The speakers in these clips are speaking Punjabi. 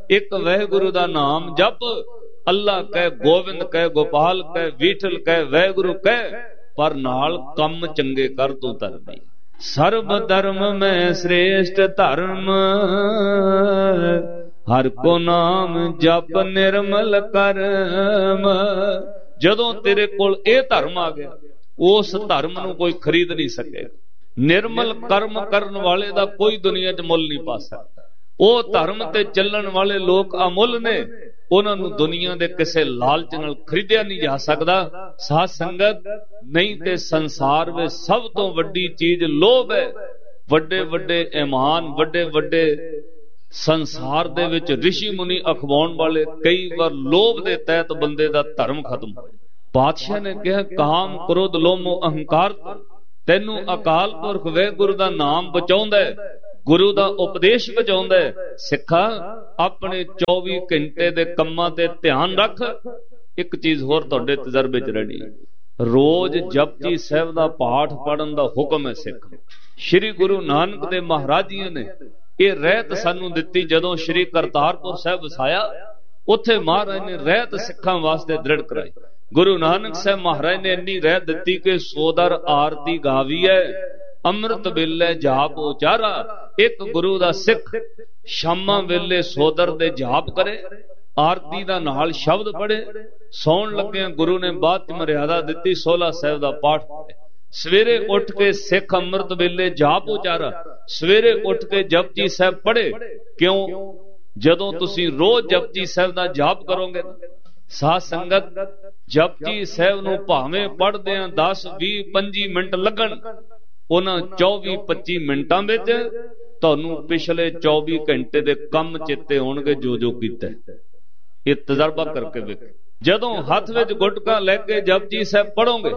एक वाहिगुरु दा नाम जप, अल्लाह कह, गोविंद कह, गोपाल कह, विठल कह, वाहिगुरु कह, पर नाल कम चंगे कर तू धर्मी। सर्व धर्म में श्रेष्ठ धर्म, हर को नाम जप निर्मल कर्म। जदों तेरे कोल ए धर्म आ गया, उस धर्म नूं कोई खरीद नहीं सकेगा। निर्मल कर्म करन वाले दा कोई दुनिया च मुल नहीं पा सकता। ਉਹ ਧਰਮ ਤੇ ਚੱਲਣ ਵਾਲੇ ਲੋਕ ਅਮੁੱਲ ਨੇ, ਉਹਨਾਂ ਨੂੰ ਦੁਨੀਆ ਦੇ ਕਿਸੇ ਲਾਲਚ ਨਾਲ ਖਰੀਦਿਆ ਨਹੀਂ ਜਾ ਸਕਦਾ। ਸਾਧ ਸੰਗਤ, ਨਹੀਂ ਤੇ ਸੰਸਾਰ ਵਿੱਚ ਸਭ ਤੋਂ ਵੱਡੀ ਚੀਜ਼ ਲੋਭ ਹੈ। ਵੱਡੇ ਵੱਡੇ ਇਮਾਨ, ਵੱਡੇ ਵੱਡੇ ਸੰਸਾਰ ਦੇ ਵਿੱਚ ਰਿਸ਼ੀ ਮੁਨੀ ਅਖਵਾਉਣ ਵਾਲੇ ਕਈ ਵਾਰ ਲੋਭ ਦੇ ਤਹਿਤ ਬੰਦੇ ਦਾ ਧਰਮ ਖਤਮ ਹੋ ਜਾਂਦਾ। ਪਾਤਸ਼ਾਹ ਨੇ ਕਿਹਾ ਕਾਮ ਕ੍ਰੋਧ ਲੋਭ ਅਹੰਕਾਰ, ਤੈਨੂੰ ਅਕਾਲ ਪੁਰਖ ਵਾਹਿਗੁਰੂ ਦਾ ਨਾਮ ਬਚਾਉਂਦਾ ਹੈ, ਗੁਰੂ ਦਾ ਉਪਦੇਸ਼ ਬਚਾਉਂਦਾ ਹੈ। ਸਿੱਖਾ, ਆਪਣੇ 24 ਘੰਟੇ ਦੇ ਕੰਮਾਂ ਤੇ ਧਿਆਨ ਰੱਖ। ਇੱਕ ਚੀਜ਼ ਹੋਰ ਤੁਹਾਡੇ ਤਜਰਬੇ 'ਚ ਰਹਿਣੀ, ਰੋਜ਼ ਜਪਜੀ ਸਾਹਿਬ ਦਾ ਪਾਠ ਪੜਨ ਦਾ ਹੁਕਮ ਹੈ ਸਿੱਖ। ਸ਼੍ਰੀ ਗੁਰੂ ਨਾਨਕ ਦੇਵ ਮਹਾਰਾਜ ਜੀ ਨੇ ਇਹ ਰਹਿਤ ਸਾਨੂੰ ਦਿੱਤੀ। ਜਦੋਂ ਸ਼੍ਰੀ ਕਰਤਾਰਪੁਰ ਸਾਹਿਬ ਵਸਾਇਆ, ਉੱਥੇ ਮਹਾਰਾਜ ਨੇ ਰਹਿਤ ਸਿੱਖਾਂ ਵਾਸਤੇ ਦ੍ਰਿੜ ਕਰਾਈ। ਗੁਰੂ ਨਾਨਕ ਸਾਹਿਬ ਮਹਾਰਾਜ ਨੇ ਇੰਨੀ ਰਹਿਤ ਦਿੱਤੀ ਕਿ ਸੋਦਰ ਆਰਤੀ ਗਾਵੀਐ, ਅੰਮ੍ਰਿਤ ਵੇਲੇ ਜਾਪ ਉਚਾਰਾ। ਇੱਕ ਗੁਰੂ ਦਾ ਸਿੱਖ ਸ਼ਾਮਾਂ ਵੇਲੇ ਸੋਦਰ ਦੇ ਜਾਪ ਕਰੇ, ਆਰਤੀ ਦਾ ਨਾਲ ਸ਼ਬਦ ਪੜੇ, ਸੌਣ ਲੱਗਿਆਂ ਗੁਰੂ ਨੇ ਬਾਅਦ ਚ ਮਰਿਆਦਾ ਦਿੱਤੀ 16 ਸਾਹਿਬ ਦਾ ਪਾਠ ਪੜੇ। ਸਵੇਰੇ ਉੱਠ ਕੇ ਸਿੱਖ ਅੰਮ੍ਰਿਤ ਵੇਲੇ ਜਾਪ ਉਚਾਰਾ, ਸਵੇਰੇ ਉੱਠ ਕੇ ਜਪਜੀ ਸਾਹਿਬ ਪੜੇ। ਕਿਉਂ? ਜਦੋਂ ਤੁਸੀਂ ਰੋਜ਼ ਜਪਜੀ ਸਾਹਿਬ ਦਾ ਜਾਪ ਕਰੋਗੇ, ਸਾਧ ਸੰਗਤ, ਜਪਜੀ ਸਾਹਿਬ ਨੂੰ ਭਾਵੇਂ ਪੜਦੇ ਆ 10 20 25 ਮਿੰਟ ਲੱਗਣ, ਉਹਨਾਂ 24-25 ਮਿੰਟਾਂ ਵਿੱਚ ਤੁਹਾਨੂੰ ਪਿਛਲੇ 24 ਘੰਟੇ ਦੇ ਕੰਮ ਚੇਤੇ ਹੋਣਗੇ ਜੋ ਜੋ ਕੀਤਾ। ਇਹ ਤਜਰਬਾ ਕਰਕੇ ਵੇਖੋ। ਜਦੋਂ ਹੱਥ ਵਿੱਚ ਗੁਟਕਾ ਲੈ ਕੇ ਜਪਜੀ ਸਾਹਿਬ ਪੜੋਗੇ,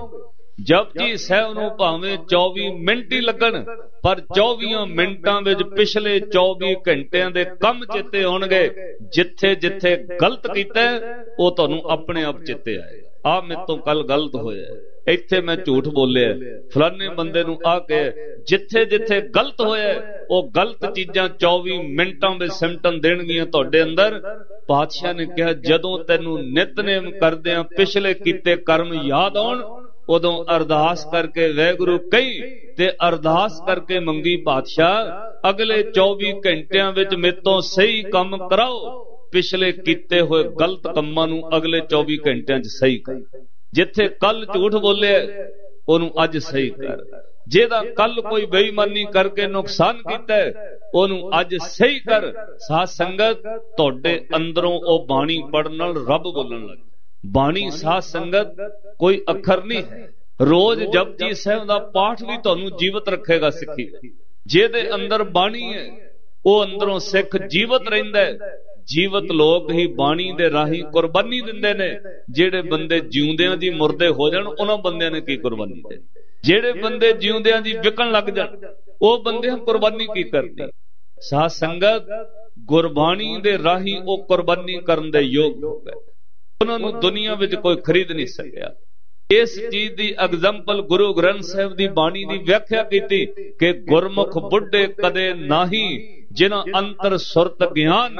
ਜਪਜੀ ਸਾਹਿਬ ਨੂੰ ਭਾਵੇਂ 24 ਮਿੰਟ ਹੀ ਲੱਗਣ, ਪਰ 24 ਮਿੰਟਾਂ ਵਿੱਚ ਪਿਛਲੇ 24 ਘੰਟਿਆਂ ਦੇ ਕੰਮ ਚੇਤੇ ਹੋਣਗੇ। ਜਿੱਥੇ ਜਿੱਥੇ ਗਲਤ ਕੀਤਾ ਉਹ ਤੁਹਾਨੂੰ ਆਪਣੇ ਆਪ ਚੇਤੇ ਆਏਗਾ। ਆ ਮੇਰੇ ਤੋਂ ਕੱਲ ਗਲਤ ਹੋਇਆ, ਇੱਥੇ ਮੈਂ ਝੂਠ ਬੋਲਿਆ, ਫਲਾਣੇ ਬੰਦੇ ਨੂੰ ਆ ਕੇ, ਜਿੱਥੇ ਜਿੱਥੇ ਗਲਤ ਹੋਇਆ ਉਹ ਗਲਤ ਚੀਜ਼ਾਂ 24 ਮਿੰਟਾਂ ਵਿੱਚ ਸਿਮਟਣ ਦੇਣਗੀਆਂ ਤੁਹਾਡੇ ਅੰਦਰ। ਪਾਤਸ਼ਾਹ ਨੇ ਕਿਹਾ ਜਦੋਂ ਤੈਨੂੰ ਨਿਤਨੇਮ ਕਰਦਿਆਂ ਪਿਛਲੇ ਕੀਤੇ ਕਰਮ ਯਾਦ ਆਉਣ, ਉਦੋਂ ਅਰਦਾਸ ਕਰਕੇ ਵਾਹਿਗੁਰੂ ਕਹੀ ਤੇ ਅਰਦਾਸ ਕਰਕੇ ਮੰਗੀ, ਪਾਤਸ਼ਾਹ ਅਗਲੇ 24 ਘੰਟਿਆਂ ਵਿੱਚ ਮੇਰੇ ਤੋਂ ਸਹੀ ਕੰਮ ਕਰਾਓ। ਪਿਛਲੇ ਕੀਤੇ ਹੋਏ ਗਲਤ ਕੰਮਾਂ ਨੂੰ ਅਗਲੇ 24 ਘੰਟਿਆਂ 'ਚ ਸਹੀ ਕਰ। ਜਿੱਥੇ ਕੱਲ ਝੂਠ ਬੋਲਿਆ ਉਹਨੂੰ ਅੱਜ ਸਹੀ ਕਰ। ਜਿਹਦਾ ਕੱਲ ਕੋਈ ਬੇਈਮਾਨੀ ਕਰਕੇ ਨੁਕਸਾਨ ਕੀਤਾ ਉਹਨੂੰ ਅੱਜ ਸਹੀ ਕਰ। ਸਾਧ ਸੰਗਤ, ਤੁਹਾਡੇ ਅੰਦਰੋਂ ਉਹ ਬਾਣੀ ਪੜਨ ਨਾਲ ਰੱਬ ਬੋਲਣ ਲੱਗ। ਬਾਣੀ ਸਾਧ ਸੰਗਤ ਕੋਈ ਅੱਖਰ ਨਹੀਂ ਹੈ। ਰੋਜ਼ ਜਪਜੀ ਸਾਹਿਬ ਦਾ ਪਾਠ ਵੀ ਤੁਹਾਨੂੰ ਜੀਵਤ ਰੱਖੇਗਾ ਸਿੱਖੀ। ਜਿਹਦੇ ਅੰਦਰ ਬਾਣੀ ਹੈ ਉਹ ਅੰਦਰੋਂ ਸਿੱਖ ਜੀਵਤ ਰਹਿੰਦਾ ਹੈ। ਜੀਵਤ ਲੋਕ ਹੀ ਬਾਣੀ ਦੇ ਰਾਹੀਂ ਕੁਰਬਾਨੀ ਦਿੰਦੇ ਨੇ। ਜਿਹੜੇ ਬੰਦੇ ਜਿਉਂਦਿਆਂ ਦੀ ਮੁਰਦੇ ਹੋ ਜਾਣ, ਉਹਨਾਂ ਬੰਦਿਆਂ ਨੇ ਕੀ ਕੁਰਬਾਨੀ ਦੇਣੀ? ਜਿਹੜੇ ਬੰਦੇ ਜਿਉਂਦਿਆਂ ਦੀ ਵਿਕਣ ਲੱਗ ਜਾਣ, ਉਹ ਬੰਦਿਆਂ ਕੁਰਬਾਨੀ ਕੀ ਕਰਨੀ? ਸਾਧ ਸੰਗਤ, ਗੁਰਬਾਣੀ ਦੇ ਰਾਹੀਂ ਉਹ ਕੁਰਬਾਨੀ ਕਰਨ ਦੇ ਯੋਗ ਹੋ ਗਏ। ਉਹਨਾਂ ਨੂੰ ਦੁਨੀਆ ਵਿੱਚ ਕੋਈ ਖਰੀਦ ਨਹੀਂ ਸਕਿਆ। ਇਸ ਚੀਜ਼ ਦੀ ਐਗਜ਼ਾਮਪਲ ਗੁਰੂ ਗ੍ਰੰਥ ਸਾਹਿਬ ਦੀ ਬਾਣੀ ਦੀ ਵਿਆਖਿਆ ਕੀਤੀ ਕਿ ਗੁਰਮੁਖ ਬੁੱਢੇ ਕਦੇ ਨਾਹੀ, ਜਿਨ੍ਹਾਂ ਅੰਤਰ ਸੁਰਤ ਗਿਆਨ।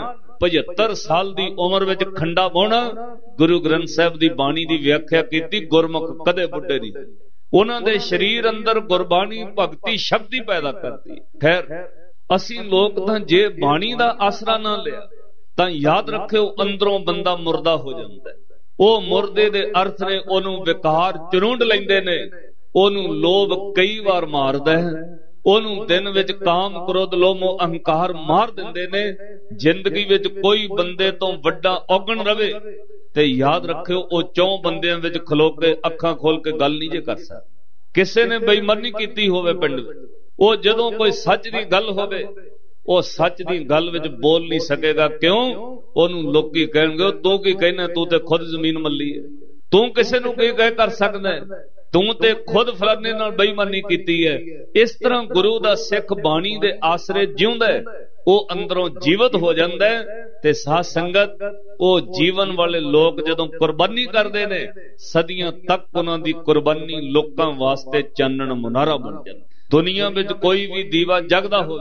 75 ਸਾਲ ਦੀ ਉਮਰ ਵਿੱਚ ਖੰਡਾ ਬੋਣਾ। ਗੁਰੂ ਗ੍ਰੰਥ ਸਾਹਿਬ ਦੀ ਬਾਣੀ ਦੀ ਵਿਆਖਿਆ ਕੀਤੀ, ਗੁਰਮੁਖ ਕਦੇ ਬੁੱਢੇ ਨਹੀਂ। ਉਹਨਾਂ ਦੇ ਸਰੀਰ ਅੰਦਰ ਗੁਰਬਾਣੀ ਭਗਤੀ ਸ਼ਕਤੀ ਪੈਦਾ ਕਰਦੀ। ਖੈਰ, ਅਸੀਂ ਲੋਕ ਤਾਂ ਜੇ ਬਾਣੀ ਦਾ ਆਸਰਾ ਨਾ ਲਿਆ ਤਾਂ ਯਾਦ ਰੱਖਿਓ ਅੰਦਰੋਂ ਬੰਦਾ ਮੁਰਦਾ ਹੋ ਜਾਂਦਾ। ਉਹ ਮੁਰਦੇ ਦੇ ਅਰਥ ਨੇ ਉਹਨੂੰ ਵਿਕਾਰ ਚਰੁੰਡ ਲੈਂਦੇ ਨੇ। ਉਹਨੂੰ ਲੋਭ ਕਈ ਵਾਰ ਮਾਰਦਾ ਹੈ। ਉਹਨੂੰ ਦਿਨ ਵਿੱਚ ਕਾਮ ਕ੍ਰੋਧ ਲੋਭ ਅਹੰਕਾਰ ਮਾਰ ਦਿੰਦੇ ਨੇ। ਜ਼ਿੰਦਗੀ ਵਿੱਚ ਕੋਈ ਬੰਦੇ ਤੋਂ ਵੱਡਾ ਔਗਣ ਰਵੇ ਤੇ ਯਾਦ ਰੱਖਿਓ ਉਹ 4 ਬੰਦਿਆਂ ਵਿੱਚ ਖਲੋ ਕੇ ਅੱਖਾਂ ਖੋਲ ਕੇ ਗੱਲ ਨਹੀਂ ਜੇ ਕਰ ਸਕਦਾ। ਕਿਸੇ ਨੇ ਬੇਈਮਾਨੀ ਕੀਤੀ ਹੋਵੇ ਪਿੰਡ ਵਿੱਚ, ਉਹ ਜਦੋਂ ਕੋਈ ਸੱਚ ਦੀ ਗੱਲ ਹੋਵੇ ਉਹ ਸੱਚ ਦੀ ਗੱਲ ਵਿੱਚ ਬੋਲ ਨਹੀਂ ਸਕੇਗਾ। ਕਿਉਂ? ਉਹਨੂੰ ਲੋਕੀ ਕਹਿਣਗੇ ਤੂੰ ਕੀ ਕਹਿਣਾ, ਤੂੰ ਤੇ ਖੁਦ ਜ਼ਮੀਨ ਮੱਲੀ ਹੈ, ਤੂੰ ਕਿਸੇ ਨੂੰ ਕੀ ਕਹਿ ਕਰ ਸਕਦਾ ਹੈ, ਤੂੰ ਤੇ ਖੁਦ ਫਲਾਣੇ ਨਾਲ ਬੇਈਮਾਨੀ ਕੀਤੀ ਹੈ। ਇਸ ਤਰ੍ਹਾਂ ਗੁਰੂ ਦਾ ਸਿੱਖ ਬਾਣੀ ਦੇ ਆਸਰੇ ਜਿਉਂਦਾ ਹੈ, ਉਹ ਅੰਦਰੋਂ ਜੀਵਤ ਹੋ ਜਾਂਦਾ ਹੈ। ਤੇ ਸਾਧ ਸੰਗਤ, ਉਹ ਜੀਵਨ ਵਾਲੇ ਲੋਕ ਜਦੋਂ ਕੁਰਬਾਨੀ ਕਰਦੇ ਨੇ, ਸਦੀਆਂ ਤੱਕ ਉਹਨਾਂ ਦੀ ਕੁਰਬਾਨੀ ਲੋਕਾਂ ਵਾਸਤੇ ਚਾਨਣ ਮੁਨਾਰਾ ਬਣ ਜਾਂਦਾ। ਦੁਨੀਆ ਵਿੱਚ ਕੋਈ ਵੀ ਦੀਵਾ ਜਗਦਾ ਹੋਵੇ,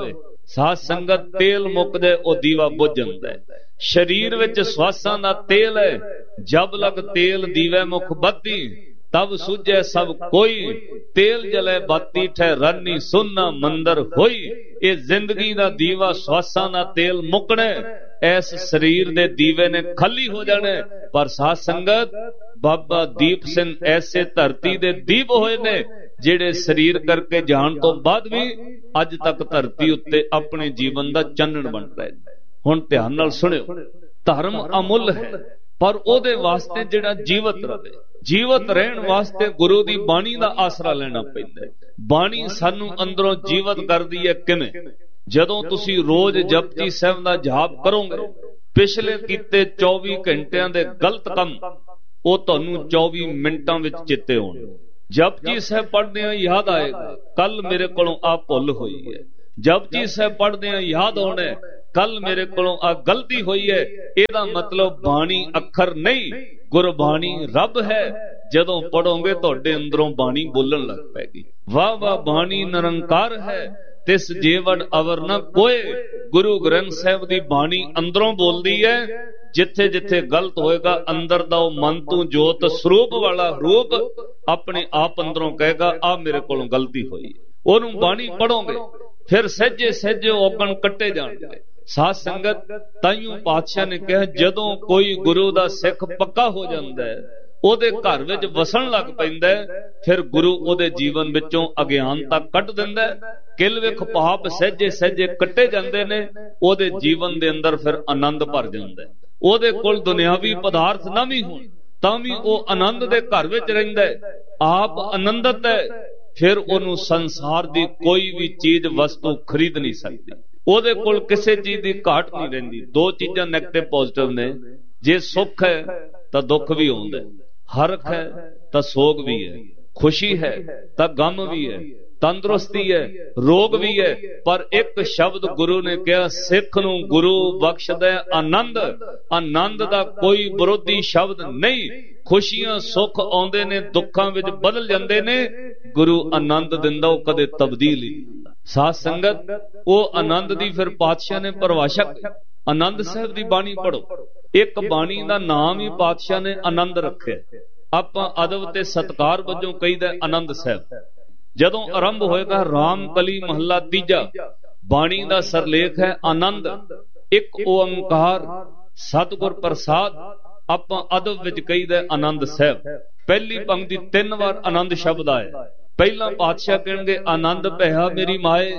ਸਾਧ ਸੰਗਤ ਤੇਲ ਮੁੱਕ ਜਾਏ ਉਹ ਦੀਵਾ ਬੁੱਝ ਜਾਂਦਾ ਹੈ। शरीर विच स्वासां दा तेल है, जब लग तेल दीवे मुख बत्ती, तब सूझे सब कोई, तेल जले बाती ठहरानी सुनना मंदर होई। ये जिंदगी दा दीवा स्वासां दा तेल मुकने, इस शरीर दे दीवे ने खाली हो जाने। पर साध संगत बाबा दीप सिंह ऐसे धरती दे दीप होए ने ਜਿਹੜੇ शरीर करके जान तो बाद भी अज तक धरती उत्ते अपने जीवन दा चानण बन रहे। हुण ध्यान नाल सुणियो, धर्म अमुल है पर ओदे वास्ते जिहड़ा जीवत रहे, जीवत रहन वास्ते गुरु दी बाणी दा आसरा लेना पैंदा है। बाणी सानू अंदरों जीवत करदी है किवें? जदों तुसी रोज जपजी साहिब दा जाप करोगे, पिछले कीते 24 घंटियां दे गलत काम ਉਹ ਤੁਹਾਨੂੰ 24 ਮਿੰਟਾਂ ਵਿੱਚ ਚੇਤੇ ਹੋਣਗੇ। ਜਪਜੀ ਸਾਹਿਬ ਪੜ੍ਹਦੇ ਆ ਯਾਦ ਆਏਗਾ, ਕੱਲ ਮੇਰੇ ਕੋਲੋਂ ਆ ਭੁੱਲ ਹੋਈ ਹੈ। ਜਪਜੀ ਸਾਹਿਬ ਪੜ੍ਹਦੇ ਆ ਯਾਦ ਆਉਣਾ, ਕੱਲ ਮੇਰੇ ਕੋਲੋਂ ਆ ਗਲਤੀ ਹੋਈ ਹੈ। ਇਹਦਾ ਮਤਲਬ ਬਾਣੀ ਅੱਖਰ ਨਹੀਂ, ਗੁਰਬਾਣੀ ਰੱਬ ਹੈ। ਜਦੋਂ ਪੜੋਗੇ ਤੁਹਾਡੇ ਅੰਦਰੋਂ ਬਾਣੀ ਬੋਲਣ ਲੱਗ ਪੈਗੀ। ਵਾਹ ਵਾਹ ਬਾਣੀ ਨਿਰੰਕਾਰ ਹੈ, ਤਿਸ ਜੀਵਨ ਅਵਰ ਨਾ ਕੋਏ। ਗੁਰੂ ਗ੍ਰੰਥ ਸਾਹਿਬ ਦੀ ਬਾਣੀ ਅੰਦਰੋਂ ਬੋਲਦੀ ਹੈ। ਜਿੱਥੇ ਜਿੱਥੇ ਗਲਤ ਹੋਏਗਾ ਅੰਦਰ ਦਾ ਉਹ ਮਨ ਤੂੰ ਜੋਤ ਸਰੂਪ ਵਾਲਾ ਰੂਪ ਆਪਣੇ ਆਪ ਅੰਦਰੋਂ ਕਹੇਗਾ ਆ ਮੇਰੇ ਕੋਲੋਂ ਗਲਤੀ ਹੋਈ। ਉਹਨੂੰ ਬਾਣੀ ਪੜੋਗੇ ਫਿਰ ਸਹਿਜੇ ਸਹਿਜੇ ਔਗਣ ਕੱਟੇ ਜਾਣਗੇ। ਸਾਧ ਸੰਗਤ ਤਾਈਓ ਪਾਤਸ਼ਾਹ ਨੇ ਕਿਹਾ ਜਦੋਂ ਕੋਈ ਗੁਰੂ ਦਾ ਸਿੱਖ ਪੱਕਾ ਹੋ ਜਾਂਦਾ ਹੈ, ਉਹਦੇ ਘਰ ਵਿੱਚ ਵਸਣ ਲੱਗ ਪੈਂਦਾ ਹੈ, ਫਿਰ ਗੁਰੂ ਉਹਦੇ ਜੀਵਨ ਵਿੱਚੋਂ ਅਗਿਆਨਤਾ ਕੱਢ ਦਿੰਦਾ ਹੈ। ਕਿਲ ਵਿਖ ਪਾਪ ਸਹਿਜੇ ਸਹਿਜੇ ਕੱਟੇ ਜਾਂਦੇ ਨੇ, ਉਹਦੇ ਜੀਵਨ ਦੇ ਅੰਦਰ ਫਿਰ ਆਨੰਦ ਭਰ ਜਾਂਦਾ ਹੈ। ਉਹਦੇ ਕੋਲ ਦੁਨਿਆਵੀ ਪਦਾਰਥ ਨਾ ਵੀ ਹੋਣ ਤਾਂ ਵੀ ਉਹ ਆਨੰਦ ਦੇ ਘਰ ਵਿੱਚ ਰਹਿੰਦਾ ਹੈ, ਆਪ ਆਨੰਦਤ ਹੈ। ਫਿਰ ਉਹਨੂੰ ਸੰਸਾਰ ਦੀ ਕੋਈ ਵੀ ਚੀਜ਼ ਵਸਤੂ ਖਰੀਦ ਨਹੀਂ ਸਕਦੀ। ਉਹਦੇ ਕੋਲ ਕਿਸੇ ਚੀਜ਼ ਦੀ ਘਾਟ ਨਹੀਂ ਰਹਿੰਦੀ। ਦੋ ਚੀਜ਼ਾਂ ਨੈਗੇਟਿਵ ਪੋਜ਼ਿਟਿਵ ਨੇ, ਜੇ ਸੁੱਖ ਹੈ ਤਾਂ ਦੁੱਖ ਵੀ ਆਉਂਦਾ, ਹਰਖ ਹੈ ਤਾਂ ਸੋਗ ਵੀ ਹੈ, ਖੁਸ਼ੀ ਹੈ ਤਾਂ ਗਮ ਵੀ ਹੈ, ਤੰਦਰੁਸਤੀ ਹੈ, ਰੋਗ ਵੀ ਹੈ। ਪਰ ਇੱਕ ਸ਼ਬਦ ਗੁਰੂ ਨੇ ਕਿਹਾ, ਸਿੱਖ ਨੂੰ ਗੁਰੂ ਬਖਸ਼ਦਾ ਆਨੰਦ। ਆਨੰਦ ਦਾ ਕੋਈ ਵਿਰੋਧੀ ਸ਼ਬਦ ਨਹੀਂ। ਖੁਸ਼ੀਆਂ ਸੁੱਖ ਆਉਂਦੇ ਨੇ, ਦੁੱਖਾਂ ਵਿੱਚ ਬਦਲ ਜਾਂਦੇ ਨੇ। ਗੁਰੂ ਆਨੰਦ ਦਿੰਦਾ, ਉਹ ਕਦੇ ਤਬਦੀਲ ਹੀ ਨਹੀਂ। ਸਾਧ ਸੰਗਤ ਉਹ ਆਨੰਦ ਦੀ ਫਿਰ ਪਾਤਸ਼ਾਹ ਨੇ ਪਰਿਭਾਸ਼ਾ ਕੀਤੀ। ਆਨੰਦ ਸਾਹਿਬ ਦੀ ਬਾਣੀ ਪੜੋ। ਇੱਕ ਬਾਣੀ ਦਾ ਨਾਮ ਹੀ ਪਾਤਸ਼ਾਹ ਨੇ ਆਨੰਦ ਰੱਖਿਆ। ਆਪਾਂ ਅਦਬ ਤੇ ਸਤਕਾਰ ਵਜੋਂ ਕਹੀਦਾ ਆਨੰਦ ਸਾਹਿਬ। ਜਦੋਂ ਆਰੰਭ ਹੋਏਗਾ ਰਾਮ ਕਲੀ ਮਹੱਲਾ ਤੀਜਾ, ਬਾਣੀ ਦਾ ਸਰਲੇਖ ਹੈ ਆਨੰਦ। ਇੱਕ ਓੰਕਾਰ ਸਤਿਗੁਰ ਪ੍ਰਸਾਦ, ਆਪਾਂ ਅਦਬ ਵਿੱਚ ਕਹੀਦਾ ਆਨੰਦ ਸਾਹਿਬ। ਪਹਿਲੀ ਪੰਕਤੀ 3 ਵਾਰ ਆਨੰਦ ਸ਼ਬਦ ਆਇਆ। ਪਹਿਲਾਂ ਪਾਤਸ਼ਾਹ ਕਹਿਣਗੇ ਆਨੰਦ ਭਇਆ ਮੇਰੀ ਮਾਏ,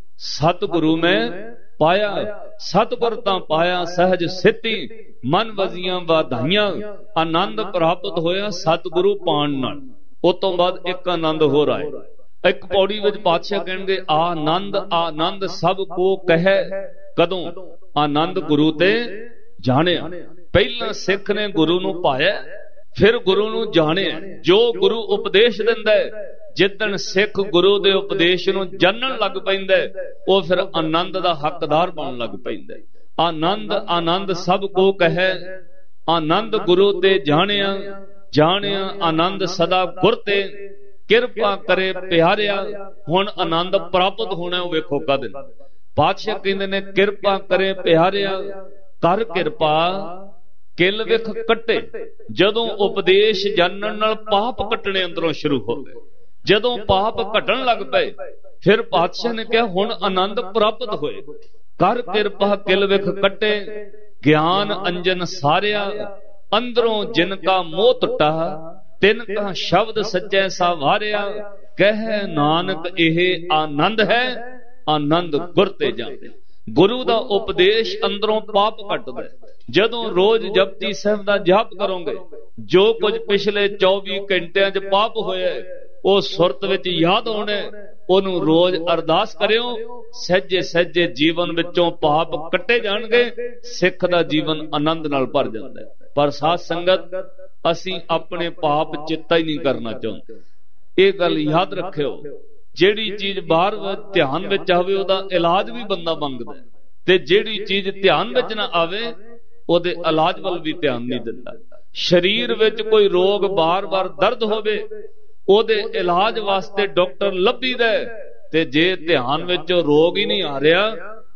ਸਤਿਗੁਰੂ ਮੈਂ ਪਾਇਆ। ਸਤਿਗੁਰ ਤਾਂ ਪਾਇਆ ਸਹਿਜ ਸਿੱਧੀ, ਮਨ ਵਜੀਆਂ ਵਧਾਈਆਂ। ਆਨੰਦ ਪ੍ਰਾਪਤ ਹੋਇਆ ਸਤਿਗੁਰੂ ਪਾਣ ਨਾਲ। ਉਸ ਤੋਂ ਬਾਅਦ ਇੱਕ ਆਨੰਦ ਹੋਰ ਆਏ। ਇੱਕ ਪੌੜੀ ਵਿੱਚ ਪਾਤਸ਼ਾਹ ਕਹਿਣਗੇ ਆਨੰਦ ਆਨੰਦ ਸਭ ਕੋ ਕਹੈ ਕਦੋਂ, ਆਨੰਦ ਗੁਰੂ ਤੇ ਜਾਣਿਆ। ਪਹਿਲਾਂ ਸਿੱਖ ਨੇ ਗੁਰੂ ਨੂੰ ਪਾਇਆ, ਫਿਰ ਗੁਰੂ ਨੂੰ ਜਾਣਿਆ। ਜੋ ਗੁਰੂ ਉਪਦੇਸ਼ ਦਿੰਦਾ ਹੈ, ਜਿੱਦਣ ਸਿੱਖ ਗੁਰੂ ਦੇ ਉਪਦੇਸ਼ ਨੂੰ ਜਾਣਨ ਲੱਗ ਪੈਂਦਾ, ਉਹ ਫਿਰ ਆਨੰਦ ਦਾ ਹੱਕਦਾਰ ਬਣਨ ਲੱਗ ਪੈਂਦਾ। ਆਨੰਦ ਆਨੰਦ ਸਭ ਕੋ ਕਹੈ, ਆਨੰਦ ਗੁਰੂ ਤੇ ਜਾਣਿਆ। ਜਾਣਿਆ ਆਨੰਦ ਸਦਾ ਗੁਰ ਤੇ, ਕਿਰਪਾ ਕਰੇ ਪਿਆਰਿਆ। ਹੁਣ ਆਨੰਦ ਪ੍ਰਾਪਤ ਹੋਣਾ, ਉਹ ਵੇਖੋ ਕਦ। ਪਾਤਸ਼ਾਹ ਕਹਿੰਦੇ ਨੇ ਕਿਰਪਾ ਕਰੇ ਪਿਆਰਿਆ, ਕਰ ਕਿਰਪਾ ਕਿਲ ਵਿਖ ਕੱਟੇ। ਜਦੋਂ ਉਪਦੇਸ਼ ਜਾਣਨ ਨਾਲ ਪਾਪ ਕੱਟਣੇ ਅੰਦਰੋਂ ਸ਼ੁਰੂ ਹੋ ਗਏ, ਜਦੋਂ ਪਾਪ ਘਟਣ ਲੱਗ ਪਏ, ਫਿਰ ਪਾਤਸ਼ਾਹ ਨੇ ਕਿਹਾ ਹੁਣ ਆਨੰਦ ਪ੍ਰਾਪਤ ਹੋਏ। ਕਰ ਕਿਰਪਾ ਕਿਲ ਵਿਖ ਕੱਟੇ, ਗਿਆਨ ਅੰਜਨ ਸਾਰਿਆ। ਅੰਦਰੋਂ ਜਿਨ ਕਾ ਮੋਹ ਟੁੱਟਾ, ਤਿਨ ਕਾ ਸ਼ਬਦ ਸੱਚੈ ਸਾਵਾਰਿਆ। ਕਹਿ ਨਾਨਕ ਇਹ ਆਨੰਦ ਹੈ, ਆਨੰਦ ਗੁਰ ਤੇ ਜਾਂਦੇ। ਗੁਰੂ ਦਾ ਉਪਦੇਸ਼ ਅੰਦਰੋਂ ਪਾਪ ਕੱਟਦਾ। ਜਦੋਂ ਰੋਜ਼ ਜਪਜੀ ਸਾਹਿਬ ਦਾ ਜਾਪ ਕਰੋਗੇ, ਜੋ ਕੁਝ ਪਿਛਲੇ 24 ਘੰਟਿਆਂ 'ਚ ਪਾਪ ਹੋਇਆ ਉਹ ਸੁਰਤ ਵਿੱਚ ਯਾਦ ਆਉਣਾ। ਉਹਨੂੰ ਰੋਜ਼ ਅਰਦਾਸ ਕਰਿਓ, ਸਹਿਜੇ ਸਹਿਜੇ ਜੀਵਨ ਵਿੱਚੋਂ ਪਾਪ ਕੱਟੇ ਜਾਣਗੇ। ਸਿੱਖ ਦਾ ਜੀਵਨ ਆਨੰਦ ਨਾਲ ਭਰ ਜਾਂਦਾ ਹੈ। ਪਰ ਸਾਧ ਸੰਗਤ ਅਸੀਂ ਆਪਣੇ ਪਾਪ ਚਿੱਤਾ ਹੀ ਨਹੀਂ ਕਰਨਾ ਚਾਹੁੰਦੇ। ਇਹ ਗੱਲ ਯਾਦ ਰੱਖਿਓ, ਜਿਹੜੀ ਚੀਜ਼ ਬਾਹਰ ਧਿਆਨ ਵਿੱਚ ਆਵੇ ਉਹਦਾ ਇਲਾਜ ਵੀ ਬੰਦਾ ਮੰਗਦਾ, ਤੇ ਜਿਹੜੀ ਚੀਜ਼ ਧਿਆਨ ਵਿੱਚ ਨਾ ਆਵੇ ਉਹਦੇ ਇਲਾਜ ਵੱਲ ਵੀ ਧਿਆਨ ਨਹੀਂ ਦਿੰਦਾ। ਸਰੀਰ ਵਿੱਚ ਕੋਈ ਰੋਗ ਬਾਰ-ਬਾਰ ਦਰਦ ਹੋਵੇ, ਉਹਦੇ ਇਲਾਜ ਵਾਸਤੇ ਡਾਕਟਰ ਲੱਭੀਦਾ, ਤੇ ਜੇ ਧਿਆਨ ਵਿੱਚ ਰੋਗ ਹੀ ਨਹੀਂ ਆ ਰਿਹਾ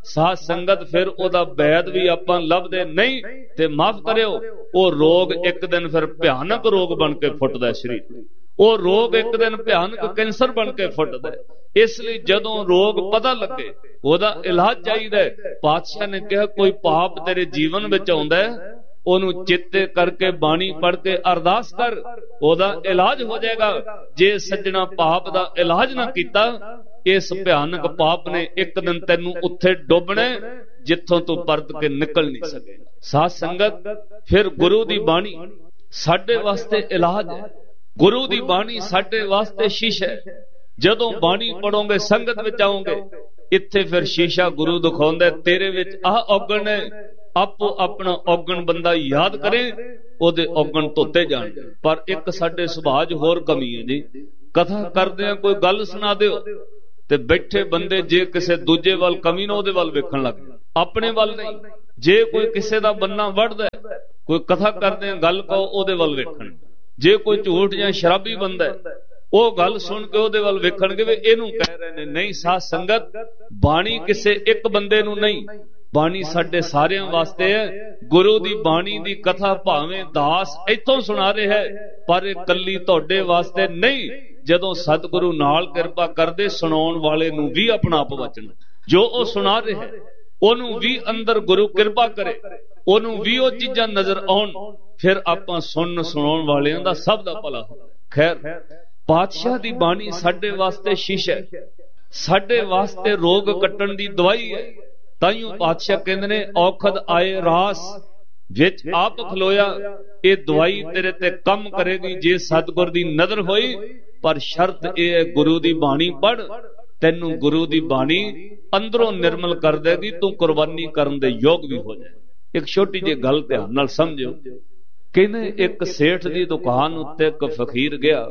ਸਾਧ ਸੰਗਤ ਫਿਰ ਉਹਦਾ ਵੈਦ ਵੀ ਆਪਾਂ ਲੱਭਦੇ ਨਹੀਂ। ਤੇ ਮਾਫ ਕਰਿਓ, ਉਹ ਰੋਗ ਇੱਕ ਦਿਨ ਫਿਰ ਭਿਆਨਕ ਰੋਗ ਬਣ ਕੇ ਫੁੱਟਦਾ ਸਰੀਰ। ਉਹ ਰੋਗ ਇੱਕ ਦਿਨ ਭਿਆਨਕ ਕੈਂਸਰ ਬਣ ਕੇ ਫੁੱਟਦਾ। ਇਸ ਲਈ ਜਦੋਂ ਰੋਗ ਪਤਾ ਲੱਗੇ ਉਹਦਾ ਇਲਾਜ ਚਾਹੀਦਾ। ਪਾਤਸ਼ਾਹ ਨੇ ਕਿਹਾ ਕੋਈ ਪਾਪ ਤੇਰੇ ਜੀਵਨ ਵਿੱਚ ਆਉਂਦਾ, ਉਹਨੂੰ ਚਿੱਤੇ ਕਰਕੇ ਬਾਣੀ ਪੜ੍ਹ ਕੇ ਅਰਦਾਸ ਕਰ, ਉਹਦਾ ਇਲਾਜ ਹੋ ਜਾਏਗਾ। ਜੇ ਸੱਜਣਾ ਪਾਪ ਦਾ ਇਲਾਜ ਨਾ ਕੀਤਾ, ਇਸ ਭਿਆਨਕ ਪਾਪ ਨੇ ਇੱਕ ਦਿਨ ਤੈਨੂੰ ਉੱਥੇ ਡੋਬਣਾ ਜਿੱਥੋਂ ਤੂੰ ਪਰਤ ਕੇ ਨਿਕਲ ਨਹੀਂ ਸਕੇਗਾ। ਸਾਧ ਸੰਗਤ, ਫਿਰ ਗੁਰੂ ਦੀ ਬਾਣੀ ਸਾਡੇ ਵਾਸਤੇ ਇਲਾਜ ਹੈ। ਗੁਰੂ ਦੀ ਬਾਣੀ ਸਾਡੇ ਵਾਸਤੇ ਸ਼ੀਸ਼ਾ ਹੈ। ਜਦੋਂ ਬਾਣੀ ਪੜੋਗੇ, ਸੰਗਤ ਵਿੱਚ ਆਓਗੇ, ਇੱਥੇ ਫਿਰ ਸ਼ੀਸ਼ਾ ਗੁਰੂ ਦਿਖਾਉਂਦਾ ਤੇਰੇ ਵਿੱਚ ਆਹ ਔਗਣ ਹੈ। ਆਪੋ ਆਪਣਾ ਔਗਣ ਬੰਦਾ ਯਾਦ ਕਰੇ, ਉਹਦੇ ਔਗਣ ਧੋਤੇ ਜਾਣ। ਪਰ ਇੱਕ ਸਾਡੇ ਸੁਭਾਅ 'ਚ ਹੋਰ ਕਮੀ ਹੈ ਜੀ। ਕਥਾ ਕਰਦੇ ਆ, ਕੋਈ ਗੱਲ ਸੁਣਾ ਦਿਓ ਤੇ ਬੈਠੇ ਬੰਦੇ ਜੇ ਕਿਸੇ ਦੂਜੇ ਵੱਲ ਕਮੀ ਨਾ, ਉਹਦੇ ਵੱਲ ਵੇਖਣ ਲੱਗ ਜਾਂਦੇ, ਆਪਣੇ ਵੱਲ ਨਹੀਂ। ਜੇ ਕੋਈ ਕਿਸੇ ਦਾ ਬੰਨਾ ਵੱਢਦਾ, ਕੋਈ ਕਥਾ ਕਰਦੇ ਆ ਗੱਲ ਕਹੋ, ਉਹਦੇ ਵੱਲ ਵੇਖਣ। ਜੇ ਕੋਈ ਝੂਠ ਜਾਂ ਸ਼ਰਾਬੀ ਬੰਦਾ, ਉਹ ਗੱਲ ਸੁਣ ਕੇ ਉਹਦੇ ਵੱਲ ਵੇਖਣਗੇ ਵੀ ਇਹਨੂੰ ਕਹਿ ਰਹੇ ਨੇ। ਨਹੀਂ ਸਾਧ ਸੰਗਤ, ਬਾਣੀ ਕਿਸੇ ਇੱਕ ਬੰਦੇ ਨੂੰ ਨਹੀਂ, ਬਾਣੀ ਸਾਡੇ ਸਾਰਿਆਂ ਵਾਸਤੇ ਹੈ। ਗੁਰੂ ਦੀ ਬਾਣੀ ਦੀ ਕਥਾ ਭਾਵੇਂ ਦਾਸ ਇੱਥੋਂ ਸੁਣਾ ਰਿਹਾ ਹੈ, ਪਰ ਇਹ ਕੱਲੀ ਤੁਹਾਡੇ ਵਾਸਤੇ ਨਹੀਂ। ਜਦੋਂ ਸਤਿਗੁਰੂ ਨਾਲ ਕਿਰਪਾ ਕਰਦੇ, ਸੁਣਾਉਣ ਵਾਲੇ ਨੂੰ ਵੀ ਆਪਣਾ ਆਪ ਬਚਣਾ। ਜੋ ਉਹ ਸੁਣਾ ਰਿਹਾ ਹੈ ਉਹਨੂੰ ਵੀ ਅੰਦਰ ਗੁਰੂ ਕਿਰਪਾ ਕਰੇ, ਉਹਨੂੰ ਵੀ ਉਹ ਚੀਜ਼ਾਂ ਨਜ਼ਰ ਆਉਣ, ਫਿਰ ਆਪਾਂ ਸੁਣਾਉਣ ਵਾਲਿਆਂ ਦਾ ਸਭ ਦਾ ਭਲਾ ਹੋ। ਖੈਰ, ਪਾਤਸ਼ਾਹ ਦੀ ਬਾਣੀ ਸਾਡੇ ਵਾਸਤੇ ਸ਼ੀਸ਼ਾ ਹੈ, ਸਾਡੇ ਵਾਸਤੇ ਰੋਗ ਕੱਟਣ ਦੀ ਦਵਾਈ ਹੈ। ਤਾਈਓ ਪਾਤਸ਼ਾਹ ਕਹਿੰਦੇ ਨੇ, ਔਖਦ ਆਏ ਰਾਸ ਵਿੱਚ ਆਪ ਖਲੋਇਆ, ਇਹ ਦਵਾਈ ਤੇਰੇ ਤੇ ਕੰਮ ਕਰੇਗੀ ਜੇ ਸਤਿਗੁਰ ਦੀ ਨਜ਼ਰ ਹੋਈ। ਪਰ ਸ਼ਰਤ ਇਹ ਹੈ, ਗੁਰੂ ਦੀ ਬਾਣੀ ਪੜ੍ਹ, ਤੈਨੂੰ ਗੁਰੂ ਦੀ ਬਾਣੀ ਅੰਦਰੋਂ ਨਿਰਮਲ ਕਰ ਦੇਗੀ, ਤੂੰ ਕੁਰਬਾਨੀ ਕਰਨ ਦੇ ਯੋਗ ਵੀ ਹੋ ਜਾਏ। ਇੱਕ ਛੋਟੀ ਜਿਹੀ ਗੱਲ ਧਿਆਨ ਨਾਲ ਸਮਝਿਓ। ਕਹਿੰਦੇ ਇੱਕ ਸੇਠ ਦੀ ਦੁਕਾਨ ਉੱਤੇ ਇੱਕ ਫਕੀਰ ਗਿਆ।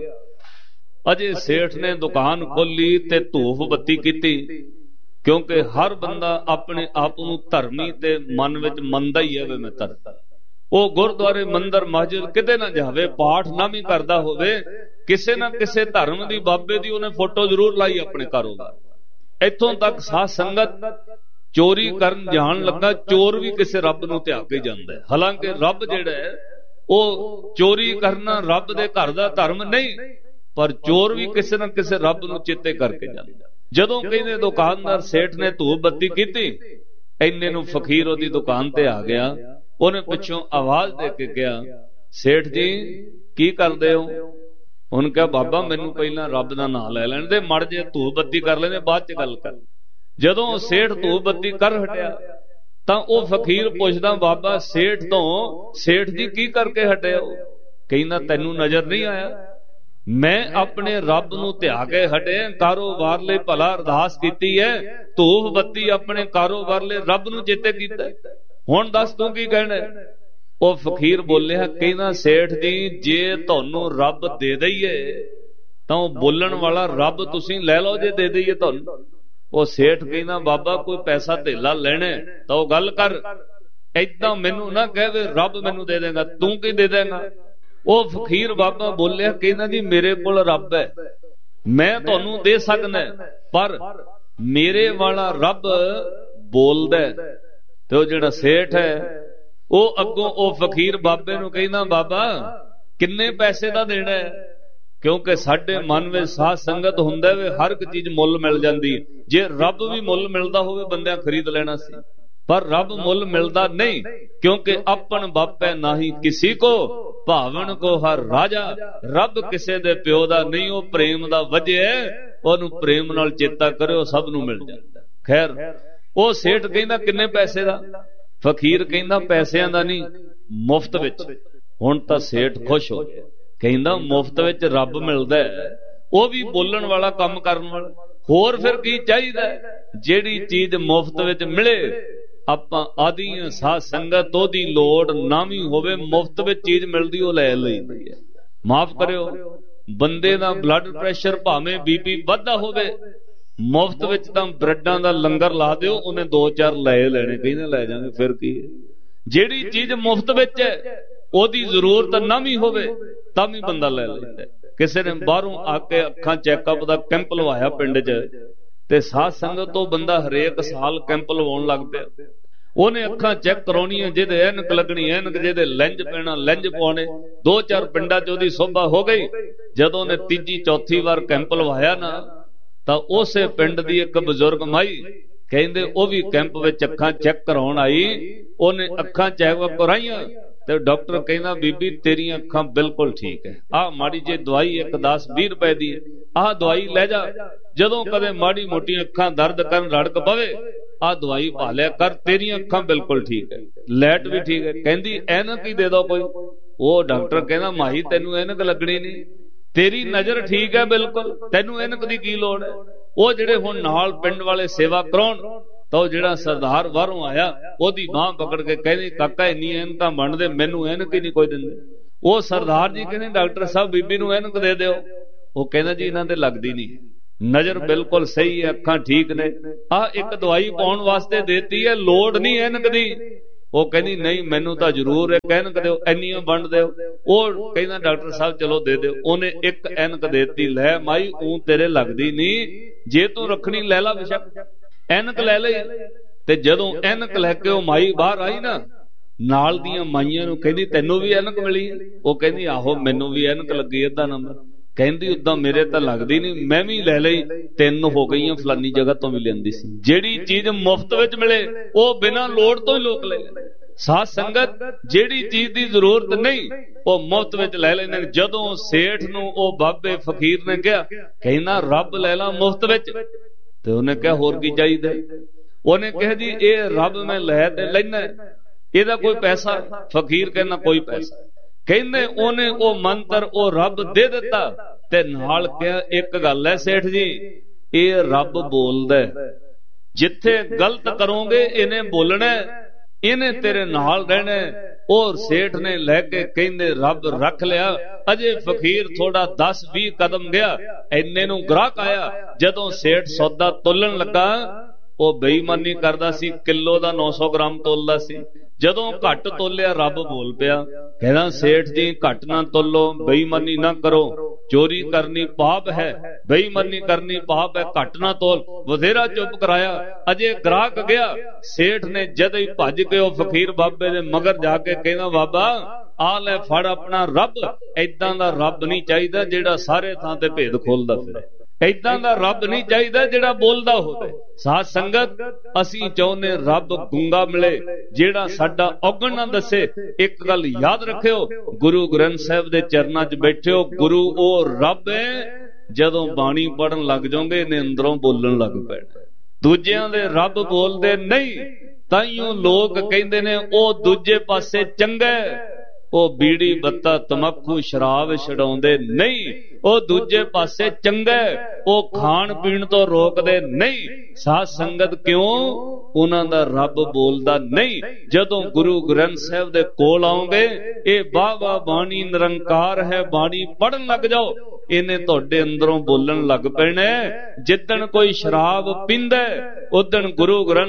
ਅਜੇ ਸੇਠ ਨੇ ਦੁਕਾਨ ਖੋਲੀ ਤੇ ਧੂਫ ਬੱਤੀ ਕੀਤੀ, ਕਿਉਂਕਿ ਹਰ ਬੰਦਾ ਆਪਣੇ ਆਪ ਨੂੰ ਧਰਮੀ ਤੇ ਮਨ ਵਿੱਚ ਮੰਨਦਾ ਹੀ ਹੈ ਵੀ ਮੈਂ ਧਰਮ। ਉਹ ਗੁਰਦੁਆਰੇ, ਮੰਦਰ, ਮਸਜਿਦ ਕਿਤੇ ਨਾ ਜਾਵੇ, ਪਾਠ ਨਾ ਵੀ ਕਰਦਾ ਹੋਵੇ, ਕਿਸੇ ਨਾ ਕਿਸੇ ਧਰਮ ਦੀ, ਬਾਬੇ ਦੀ ਉਹਨੇ ਫੋਟੋ ਜ਼ਰੂਰ ਲਾਈ ਆਪਣੇ ਕਾਰੋਬਾਰ। ਇੱਥੋਂ ਤੱਕ ਸਾਧ ਸੰਗਤ, ਚੋਰੀ ਕਰਨ ਜਾਣ ਲੱਗਾ, ਚੋਰ ਵੀ ਕਿਸੇ ਰੱਬ ਨੂੰ ਧਿਆ ਕੇ ਜਾਂਦਾ ਹੈ। ਹਾਲਾਂਕਿ ਰੱਬ ਜਿਹੜਾ ਹੈ, ਉਹ ਚੋਰੀ ਕਰਨਾ ਰੱਬ ਦੇ ਘਰ ਦਾ ਧਰਮ ਨਹੀਂ, ਪਰ ਚੋਰ ਵੀ ਕਿਸੇ ਨਾ ਕਿਸੇ ਰੱਬ ਨੂੰ ਚੇਤੇ ਕਰਕੇ ਜਾਂਦਾ। ਜਦੋਂ ਕਹਿੰਦੇ ਦੁਕਾਨਦਾਰ ਸੇਠ ਨੇ ਧੂਪ ਬੱਤੀ ਕੀਤੀ, ਇੰਨੇ ਨੂੰ ਫਕੀਰ ਉਹਦੀ ਦੁਕਾਨ ਤੇ ਆ ਗਿਆ। ਉਹਨੇ ਪਿੱਛੋਂ ਆਵਾਜ਼ ਦੇ ਕੇ ਕਿਹਾ, ਸੇਠ ਜੀ ਕੀ ਕਰਦੇ ਹੋ? ਉਹਨੇ ਕਿਹਾ, ਬਾਬਾ ਮੈਨੂੰ ਪਹਿਲਾਂ ਰੱਬ ਦਾ ਨਾਮ ਲੈ ਲੈਣ ਦੇ, ਮੜ ਜੇ ਧੂਪ ਬੱਤੀ ਕਰ ਲੈਂਦੇ, ਬਾਅਦ ਚ ਗੱਲ ਕਰ। ਜਦੋਂ ਸੇਠ ਧੂਪ ਬੱਤੀ ਕਰ ਹਟਿਆ ਤਾਂ ਉਹ ਫਕੀਰ ਪੁੱਛਦਾ, ਬਾਬਾ ਸੇਠ ਤੋਂ, ਸੇਠ ਜੀ ਕੀ ਕਰਕੇ ਹਟੇ ਹੋ? ਕਹਿੰਦਾ, ਤੈਨੂੰ ਨਜ਼ਰ ਨਹੀਂ ਆਇਆ? ਮੈਂ ਆਪਣੇ ਰੱਬ ਨੂੰ ਧਿਆ ਕੇ ਹਟੇ, ਕਾਰੋਬਾਰ ਲਈ ਭਲਾ ਅਰਦਾਸ ਕੀਤੀ ਹੈ, ਧੂਪ ਬੱਤੀ ਆਪਣੇ ਕਾਰੋਬਾਰ ਲਈ ਰੱਬ ਨੂੰ ਚੇਤੇ ਕੀਤਾ। ਹੁਣ ਦੱਸ ਤੂੰ ਕੀ ਕਹਿਣਾ? ਉਹ ਫਕੀਰ ਬੋਲਿਆ, ਕਹਿੰਦਾ ਸੇਠ ਜੀ ਜੇ ਤੁਹਾਨੂੰ ਰੱਬ ਦੇ ਦਈਏ ਤਾਂ ਉਹ ਬੋਲਣ ਵਾਲਾ ਰੱਬ ਤੁਸੀਂ ਲੈ ਲਓ, ਜੇ ਦੇ ਦਈਏ ਤੁਹਾਨੂੰ। ਉਹ ਸੇਠ ਕਹਿੰਦਾ, ਬਾਬਾ ਕੋਈ ਪੈਸਾ ਧੇਲਾ ਲੈਣਾ ਤਾਂ ਉਹ ਗੱਲ ਕਰ, ਏਦਾਂ ਮੈਨੂੰ ਨਾ ਕਹੇ ਰੱਬ ਮੈਨੂੰ ਦੇ ਦੇਗਾ, ਤੂੰ ਕੀ ਦੇ ਦੇਗਾ? ਉਹ ਫਕੀਰ ਬਾਬਾ ਬੋਲਿਆ, ਕਹਿੰਦਾ ਜੀ ਮੇਰੇ ਕੋਲ ਰੱਬ ਹੈ, ਮੈਂ ਤੁਹਾਨੂੰ ਦੇ ਸਕਦਾ, ਪਰ ਮੇਰੇ ਵਾਲਾ ਰੱਬ ਬੋਲਦਾ। ਤੇ ਉਹ ਜਿਹੜਾ ਸੇਠ ਹੈ, ਉਹ ਅੱਗੋਂ ਉਹ ਫਕੀਰ ਬਾਬੇ ਨੂੰ ਕਹਿੰਦਾ, ਬਾਬਾ ਕਿੰਨੇ ਪੈਸੇ ਦਾ ਦੇਣਾ ਹੈ? ਕਿਉਂਕਿ ਸਾਡੇ ਮਨ ਵਿੱਚ ਸਾਧ ਸੰਗਤ ਹੁੰਦਾ ਵੇ, ਹਰ ਇੱਕ ਚੀਜ਼ ਮੁੱਲ ਮਿਲ ਜਾਂਦੀ। ਜੇ ਰੱਬ ਵੀ ਮੁੱਲ ਮਿਲਦਾ ਹੋਵੇ ਬੰਦਿਆਂ ਖਰੀਦ ਲੈਣਾ ਸੀ, ਪਰ ਰੱਬ ਮੁੱਲ ਮਿਲਦਾ ਨਹੀਂ, ਕਿਉਂਕਿ ਆਪਣ ਬਾਪੈ ਨਾਹੀ ਕਿਸੀ ਕੋ, ਭਾਵਨ ਕੋ ਹਰ ਰਾਜਾ। ਰੱਬ ਕਿਸੇ ਦੇ ਪਿਓ ਦਾ ਨਹੀਂ, ਉਹ ਪ੍ਰੇਮ ਦਾ ਵਜਿਆ, ਉਹਨੂੰ ਪ੍ਰੇਮ ਨਾਲ ਚੇਤਾ ਕਰਿਓ, ਸਭ ਨੂੰ ਮਿਲ ਜਾਂਦਾ। ਖੈਰ, ਉਹ ਸੇਠ ਕਹਿੰਦਾ ਕਿੰਨੇ ਪੈਸੇ ਦਾ? ਫਕੀਰ ਕਹਿੰਦਾ ਪੈਸਿਆਂ ਦਾ ਨਹੀਂ, ਮੁਫਤ ਵਿੱਚ। ਹੁਣ ਤਾਂ ਸੇਠ ਖੁਸ਼ ਹੋ ਗਿਆ, ਕਹਿੰਦਾ ਮੁਫਤ ਵਿੱਚ ਰੱਬ ਮਿਲਦਾ, ਉਹ ਵੀ ਬੋਲਣ ਵਾਲਾ, ਕੰਮ ਕਰਨ ਵਾਲਾ, ਹੋਰ ਫਿਰ ਕੀ ਚਾਹੀਦਾ? ਜਿਹੜੀ ਚੀਜ਼ ਮੁਫਤ ਵਿੱਚ ਮਿਲੇ, ਆਪਾਂ ਆਦੀਆਂ ਸਾਧ ਸੰਗਤ ਉਹਦੀ ਲੋੜ ਨਾ ਵੀ ਹੋਵੇ, ਮੁਫਤ ਵਿੱਚ ਚੀਜ਼ ਮਿਲਦੀ ਉਹ ਲੈ ਲਈਦੀ ਹੈ। ਮਾਫ ਕਰਿਓ, ਬੰਦੇ ਦਾ ਬਲੱਡ ਪ੍ਰੈਸ਼ਰ ਭਾਵੇਂ BP ਵੱਧਦਾ ਹੋਵੇ, ਮੁਫਤ ਵਿੱਚ ਤਾਂ ਬ੍ਰੈਡਾਂ ਦਾ ਲੰਗਰ ਲਾ ਦਿਓ, ਉਹਨੇ 2-4 ਲੈ ਲੈਣੇ, ਕਹਿੰਦੇ ਲੈ ਜਾਗੇ, ਫਿਰ ਕੀ ਹੈ? ਜਿਹੜੀ ਚੀਜ਼ ਮੁਫਤ ਵਿੱਚ ਹੈ, ਉਹਦੀ ਜ਼ਰੂਰਤ ਨਾ ਵੀ ਹੋਵੇ ਤਾਂ ਵੀ ਬੰਦਾ ਲੈ ਲੈਂਦਾ। ਕਿਸੇ ਨੇ ਬਾਹਰੋਂ ਆ ਕੇ ਅੱਖਾਂ ਚੈੱਕਅਪ ਦਾ ਕੈਂਪ ਲਵਾਇਆ ਪਿੰਡ 'ਚ, ਤੇ ਸਾਧ ਸੰਗਤ ਤੋਂ ਬੰਦਾ ਹਰੇਕ ਸਾਲ ਕੈਂਪ ਲਵਾਉਣ ਲੱਗ ਪਿਆ। ਉਹਨੇ ਅੱਖਾਂ ਚੈੱਕ ਕਰਾਉਣੀਆਂ, ਜਿਹਦੇ ਐਨਕ ਲੱਗਣੀ ਐਨਕ, ਜਿਹਦੇ ਲੈਂਜ ਪੈਣਾ ਲੈਂਜ ਪਾਉਣੇ। 2-4 ਪਿੰਡਾਂ 'ਚ ਉਹਦੀ ਸੋਭਾ ਹੋ ਗਈ। ਜਦੋਂ ਉਹਨੇ ਤੀਜੀ ਚੌਥੀ ਵਾਰ ਕੈਂਪ ਲਵਾਇਆ ਨਾ, ਤਾਂ ਉਸੇ ਪਿੰਡ ਦੀ ਇੱਕ ਬਜ਼ੁਰਗ ਮਾਈ ਕਹਿੰਦੇ ਉਹ ਵੀ ਕੈਂਪ ਵਿੱਚ ਅੱਖਾਂ ਚੈੱਕ ਕਰਾਉਣ ਆਈ। ਉਹਨੇ ਅੱਖਾਂ ਚੈੱਕ ਕਰਾਈਆਂ ਤੇ ਡਾਕਟਰ ਕਹਿੰਦਾ ਬੀਬੀ ਤੇਰੀਆਂ ਅੱਖਾਂ ਬਿਲਕੁਲ ਠੀਕ ਹੈ, ਆਹ ਮਾੜੀ ਜਿਹੀ ਦਵਾਈ ਇੱਕ 10-20 ਰੁਪਏ ਦੀ ਹੈ, ਆਹ ਦਵਾਈ ਲੈ ਜਾ, ਜਦੋਂ ਕਦੇ ਮਾੜੀ ਮੋਟੀ ਅੱਖਾਂ ਦਰਦ ਕਰਨ ਰੜਕ ਪਵੇ ਆਹ ਦਵਾਈ ਪਾ ਲਿਆ ਕਰ, ਤੇਰੀਆਂ ਅੱਖਾਂ ਬਿਲਕੁਲ ਠੀਕ ਹੈ, ਲਾਈਟ ਵੀ ਠੀਕ ਹੈ। ਕਹਿੰਦੀ ਐਨਕ ਹੀ ਦੇ ਦੋ ਕੋਈ। ਉਹ ਡਾਕਟਰ ਕਹਿੰਦਾ ਮਾਈ ਤੈਨੂੰ ਐਨਕ ਲੱਗਣੀ ਨਹੀਂ, ਤੇਰੀ ਨਜ਼ਰ ਠੀਕ ਹੈ ਬਿਲਕੁਲ, ਤੈਨੂੰ ਐਨਕ ਦੀ ਕੀ ਲੋੜ ਹੈ। ਉਹ ਜਿਹੜੇ ਹੁਣ ਨਾਲ ਪਿੰਡ ਵਾਲੇ ਸੇਵਾ ਕਰਾਉਣ, ਤਾਂ ਉਹ ਜਿਹੜਾ ਸਰਦਾਰ ਬਾਹਰੋਂ ਆਇਆ ਉਹਦੀ ਬਾਂਹ ਪਕੜ ਕੇ ਕਹਿੰਦੇ ਕਾਕਾ ਇੰਨੀ ਐਨਕਾਂ ਬਣਦੇ, ਮੈਨੂੰ ਐਨਕ ਹੀ ਨਹੀਂ ਕੋਈ ਦਿੰਦੇ। ਉਹ ਸਰਦਾਰ ਜੀ ਕਹਿੰਦੇ ਡਾਕਟਰ ਸਾਹਿਬ ਬੀਬੀ ਨੂੰ ਐਨਕ ਦੇ ਦਿਓ। ਉਹ ਕਹਿੰਦਾ ਜੀ ਇਹਨਾਂ ਤੇ ਲੱਗਦੀ ਨਹੀਂ, ਨਜ਼ਰ ਬਿਲਕੁਲ ਸਹੀ ਹੈ, ਅੱਖਾਂ ਠੀਕ ਨੇ, ਆਹ ਇੱਕ ਦਵਾਈ ਪਾਉਣ ਵਾਸਤੇ ਦੇਤੀ ਹੈ, ਲੋੜ ਨਹੀਂ ਐਨਕ ਦੀ। ਉਹ ਕਹਿੰਦੀ ਨਹੀਂ ਮੈਨੂੰ ਤਾਂ ਜ਼ਰੂਰ ਇੱਕ ਐਨਕ ਦਿਓ, ਇੰਨੀਆਂ ਵੰਡ ਦਿਓ। ਉਹ ਕਹਿੰਦਾ ਡਾਕਟਰ ਸਾਹਿਬ ਚਲੋ ਦੇ ਦਿਓ। ਉਹਨੇ ਇੱਕ ਐਨਕ ਦੇਤੀ, ਲੈ ਮਾਈ ਊਂ ਤੇਰੇ ਲੱਗਦੀ ਨਹੀਂ, ਜੇ ਤੂੰ ਰੱਖਣੀ ਲੈ ਲਾ ਬੇਸ਼ੱਕ, ਐਨਕ ਲੈ ਲਈ। ਤੇ ਜਦੋਂ ਐਨਕ ਲੈ ਕੇ ਉਹ ਮਾਈ ਬਾਹਰ ਆਈ ਨਾ, ਨਾਲ ਦੀਆਂ ਮਾਈਆਂ ਨੂੰ ਕਹਿੰਦੀ ਤੈਨੂੰ ਵੀ ਐਨਕ ਮਿਲੀ? ਉਹ ਕਹਿੰਦੀ ਆਹੋ ਮੈਨੂੰ ਵੀ ਐਨਕ ਲੱਗੀ ਅੱਧਾ ਨੰਬਰ। ਕਹਿੰਦੀ ਉਦਾਂ ਮੇਰੇ ਤਾਂ ਲੱਗਦੀ ਨਹੀਂ, ਮੈਂ ਵੀ ਲੈ ਲਈ, 3 ਹੋ ਗਈਆਂ, ਫਲਾਨੀ ਜਗ੍ਹਾ ਤੋਂ ਵੀ ਲੈਂਦੀ ਸੀ। ਜਿਹੜੀ ਚੀਜ਼ ਮੁਫਤ ਵਿੱਚ ਮਿਲੇ ਉਹ ਬਿਨਾਂ ਲੋੜ ਤੋਂ ਹੀ ਲੋਕ ਲੈ ਲੈਂਦੇ। ਸਾਧ ਸੰਗਤ ਜਿਹੜੀ ਚੀਜ਼ ਦੀ ਜ਼ਰੂਰਤ ਨਹੀਂ ਉਹ ਮੁਫਤ ਵਿੱਚ ਲੈ ਲੈਂਦੇ। ਜਦੋਂ ਸੇਠ ਨੂੰ ਉਹ ਬਾਬੇ ਫਕੀਰ ਨੇ ਕਿਹਾ ਕਹਿੰਦਾ ਰੱਬ ਲੈ ਲਾ ਮੁਫਤ ਵਿੱਚ, ਤੇ ਉਹਨੇ ਕਿਹਾ ਹੋਰ ਕੀ ਚਾਹੀਦਾ। ਉਹਨੇ ਕਿਹਾ ਜੀ ਇਹ ਰੱਬ ਮੈਂ ਲੈ ਤੇ ਲੈਣਾ, ਇਹਦਾ ਕੋਈ ਪੈਸਾ? ਫਕੀਰ ਕਹਿੰਦਾ ਕੋਈ ਪੈਸਾ। ਕਹਿੰਦੇ ਉਹਨੇ ਉਹ ਮੰਤਰ ਉਹ ਰੱਬ ਦੇ ਦਿੱਤਾ ਤੇ ਨਾਲ ਕਿਹਾ ਇੱਕ ਗੱਲ ਹੈ ਸੇਠ ਜੀ, ਇਹ ਰੱਬ ਬੋਲਦਾ, ਜਿੱਥੇ ਗਲਤ ਕਰੋਗੇ ਇਹਨੇ ਬੋਲਣਾ, ਇਹਨੇ ਤੇਰੇ ਨਾਲ ਰਹਿਣਾ। ਔਰ ਸੇਠ ਨੇ ਲੈ ਕੇ ਕਹਿੰਦੇ ਰੱਬ ਰੱਖ ਲਿਆ। ਅਜੇ ਫਕੀਰ ਥੋੜਾ 10-20 ਕਦਮ ਗਿਆ, ਇੰਨੇ ਨੂੰ ਗ੍ਰਾਹਕ ਆਇਆ। ਜਦੋਂ ਸੇਠ ਸੌਦਾ ਤੋਲਣ ਲੱਗਾ, ਉਹ ਬੇਈਮਾਨੀ ਕਰਦਾ ਸੀ, ਕਿਲੋ ਦਾ 900 ਗ੍ਰਾਮ ਤੋਲਦਾ ਸੀ। ਜਦੋਂ ਘੱਟ ਤੋਲਿਆ ਰੱਬ ਬੋਲ ਪਿਆ, ਕਹਿੰਦਾ ਸੇਠ ਜੀ ਘੱਟ ਨਾ ਤੋਲੋ, ਬੇਈਮਾਨੀ ਨਾ ਕਰੋ, ਚੋਰੀ ਕਰਨੀ ਪਾਪ ਹੈ, ਬੇਈਮਾਨੀ ਕਰਨੀ ਪਾਪ ਹੈ, ਘੱਟ ਨਾ ਤੋਲ। ਬਥੇਰਾ ਚੁੱਪ ਕਰਾਇਆ। ਅਜੇ ਗ੍ਰਾਹਕ ਗਿਆ, ਸੇਠ ਨੇ ਜਦ ਹੀ ਭੱਜ ਕੇ ਉਹ ਫਕੀਰ ਬਾਬੇ ਦੇ ਮਗਰ ਜਾ ਕੇ ਕਹਿੰਦਾ ਬਾਬਾ ਆ ਲੈ ਫੜ ਆਪਣਾ ਰੱਬ। ਏਦਾਂ ਦਾ ਰੱਬ ਨਹੀਂ ਚਾਹੀਦਾ ਜਿਹੜਾ ਸਾਰੇ ਥਾਂ ਤੇ ਭੇਦ ਖੋਲਦਾ ਫਿਰੇ, ਏਦਾਂ ਦਾ ਰੱਬ ਨਹੀਂ ਚਾਹੀਦਾ ਜਿਹੜਾ ਬੋਲਦਾ ਹੋਵੇ। ਸਾਧ ਸੰਗਤ ਅਸੀਂ ਚਾਹੁੰਦੇ ਰੱਬ ਗੂੰਗਾ ਮਿਲੇ, ਜਿਹੜਾ ਸਾਡਾ ਔਗਣ ਨਾ ਦੱਸੇ। ਇੱਕ ਗੱਲ ਯਾਦ ਰੱਖਿਓ, ਗੁਰੂ ਗ੍ਰੰਥ ਸਾਹਿਬ ਦੇ ਚਰਨਾਂ 'ਚ ਬੈਠਿਓ, ਗੁਰੂ ਉਹ ਰੱਬ ਹੈ, ਜਦੋਂ ਬਾਣੀ ਪੜਨ ਲੱਗ ਜਾਓਗੇ ਇਹਨੇ ਅੰਦਰੋਂ ਬੋਲਣ ਲੱਗ ਪੈਣਾ। ਦੂਜਿਆਂ ਦੇ ਰੱਬ ਬੋਲਦੇ ਨਹੀਂ, ਤਾਈਓ ਲੋਕ ਕਹਿੰਦੇ ਨੇ ਉਹ ਦੂਜੇ ਪਾਸੇ ਚੰਗਾ, ਉਹ ਬੀੜੀ ਬੱਤਾ ਤਮਬਾਕੂ ਸ਼ਰਾਬ ਛਡਾਉਂਦੇ ਨਹੀਂ, ਉਹ ਦੂਜੇ ਪਾਸੇ ਚੰਗਾ, ਉਹ ਖਾਣ ਪੀਣ ਤੋਂ ਰੋਕਦੇ ਨਹੀਂ। ਸਾਧ ਸੰਗਤ ਕਿਉਂ? ਉਹਨਾਂ ਦਾ ਰੱਬ ਬੋਲਦਾ ਨਹੀਂ। ਜਦੋਂ ਗੁਰੂ ਗ੍ਰੰਥ ਸਾਹਿਬ ਦੇ ਕੋਲ ਆਓਗੇ, ਇਹ ਬਾਵਾ ਬਾਣੀ ਨਿਰੰਕਾਰ ਹੈ, ਬਾਣੀ ਪੜਨ ਲੱਗ ਜਾਓ, ਇਹਨੇ ਤੁਹਾਡੇ ਅੰਦਰੋਂ ਬੋਲਣ ਲੱਗ ਪੈਣਾ। ਜਿੱਦਣ ਕੋਈ ਸ਼ਰਾਬ ਪੀਂਦਾ ਉਦਣ ਗੁਰੂ ਗ੍ਰੰਥ